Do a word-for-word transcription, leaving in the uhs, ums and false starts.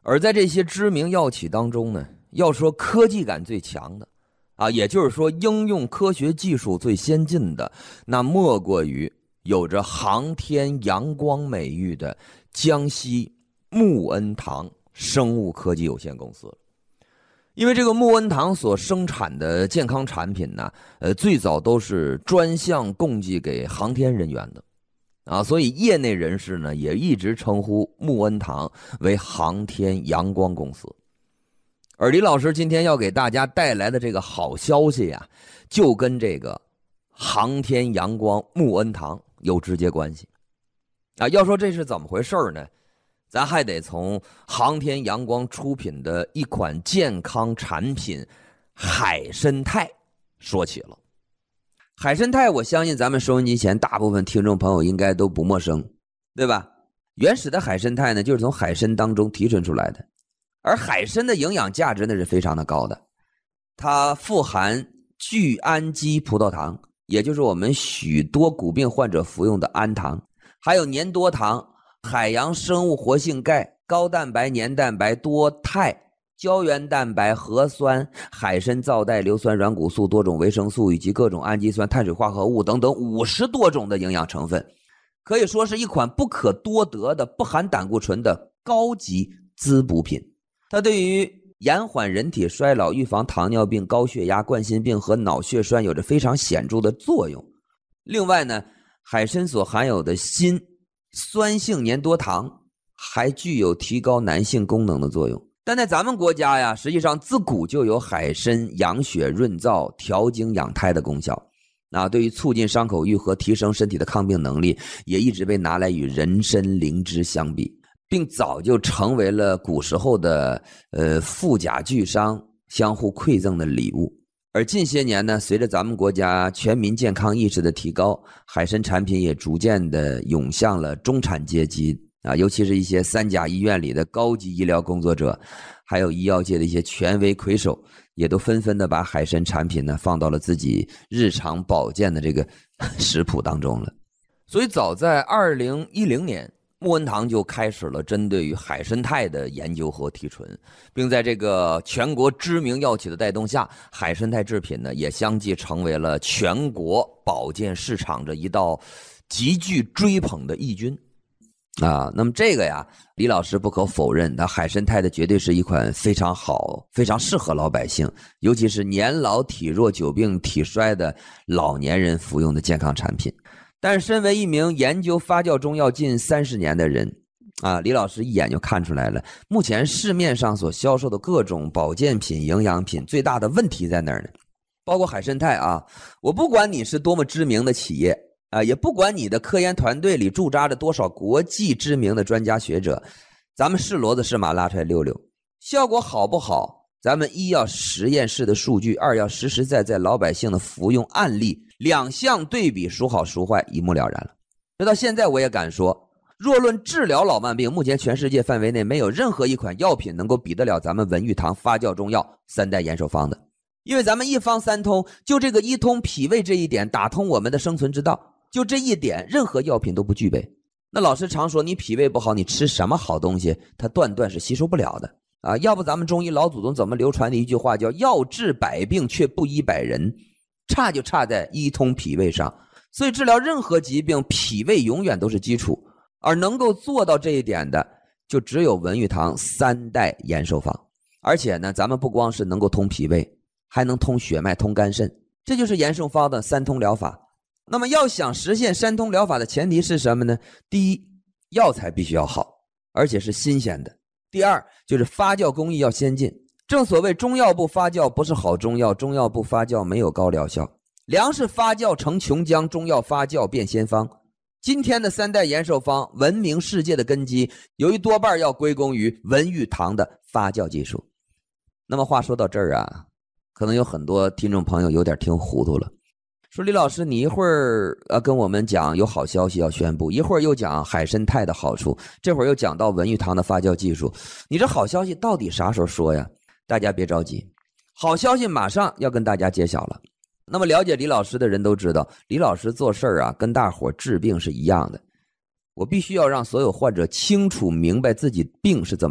而在这些知名药企当中呢，要说科技感最强的啊，也就是说应用科学技术最先进的，那莫过于有着航天阳光美誉的江西穆恩堂生物科技有限公司了。因为这个穆恩堂所生产的健康产品呢，呃，最早都是专项供给给航天人员的啊，所以业内人士呢也一直称呼穆恩堂为航天阳光公司。而李老师今天要给大家带来的这个好消息呀、啊，就跟这个航天阳光穆恩堂有直接关系啊。要说这是怎么回事呢？咱还得从航天阳光出品的一款健康产品海参肽说起了。海参肽我相信咱们收音机前大部分听众朋友应该都不陌生，对吧？原始的海参肽呢就是从海参当中提纯出来的，而海参的营养价值呢是非常的高的，它富含聚氨基葡萄糖，也就是我们许多骨病患者服用的氨糖，还有粘多糖、海洋生物活性钙、高蛋白、粘蛋白、多肽、胶原蛋白、核酸、海参皂带、硫酸软骨素、多种维生素以及各种氨基酸、碳水化合物等等五十多种的营养成分，可以说是一款不可多得的不含胆固醇的高级滋补品。它对于延缓人体衰老、预防糖尿病、高血压、冠心病和脑血栓有着非常显著的作用。另外呢，海参所含有的锌酸性粘多糖还具有提高男性功能的作用。但在咱们国家呀，实际上自古就有海参养血润燥、调经养胎的功效。啊，对于促进伤口愈合、提升身体的抗病能力，也一直被拿来与人参、灵芝相比，并早就成为了古时候的呃富甲巨商相互馈赠的礼物。而近些年呢，随着咱们国家全民健康意识的提高，海参产品也逐渐的涌向了中产阶级啊，尤其是一些三甲医院里的高级医疗工作者，还有医药界的一些权威魁首，也都纷纷的把海参产品呢放到了自己日常保健的这个食谱当中了。所以早在二零一零年，穆恩堂就开始了针对于海参肽的研究和提纯，并在这个全国知名药企的带动下，海参肽制品呢也相继成为了全国保健市场这一道极具追捧的义军啊。那么这个呀，李老师不可否认，它海参肽的绝对是一款非常好、非常适合老百姓，尤其是年老体弱、久病体衰的老年人服用的健康产品。但是身为一名研究发酵中药近三十年的人啊，李老师一眼就看出来了，目前市面上所销售的各种保健品、营养品最大的问题在哪儿呢？包括海参肽啊，我不管你是多么知名的企业啊，也不管你的科研团队里驻扎着多少国际知名的专家学者，咱们是骡子是马拉出来溜溜，效果好不好，咱们一要实验室的数据，二要实实在在老百姓的服用案例，两项对比孰好孰坏一目了然了。直到现在我也敢说，若论治疗老慢病，目前全世界范围内没有任何一款药品能够比得了咱们文玉堂发酵中药三代延寿方的。因为咱们一方三通，就这个一通脾胃这一点打通我们的生存之道，就这一点任何药品都不具备。那老师常说，你脾胃不好，你吃什么好东西它断断是吸收不了的啊。要不咱们中医老祖宗怎么流传的一句话叫药治百病却不医百人，差就差在一通脾胃上。所以治疗任何疾病，脾胃永远都是基础，而能够做到这一点的就只有文玉堂三代延寿方。而且呢，咱们不光是能够通脾胃，还能通血脉、通肝肾，这就是延寿方的三通疗法。那么要想实现三通疗法的前提是什么呢？第一，药材必须要好，而且是新鲜的。第二，就是发酵工艺要先进。正所谓中药不发酵不是好中药，中药不发酵没有高疗效。粮食发酵成琼浆，中药发酵变仙方。今天的三代延寿方闻名世界的根基，由于多半要归功于文玉堂的发酵技术。那么话说到这儿啊，可能有很多听众朋友有点听糊涂了，说李老师你一会儿呃跟我们讲有好消息要宣布，一会儿又讲海参肽的好处，这会儿又讲到文玉堂的发酵技术，你这好消息到底啥时候说呀？大家别着急，好消息马上要跟大家揭晓了。那么了解李老师的人都知道，李老师做事啊跟大伙治病是一样的，我必须要让所有患者清楚明白自己病是怎么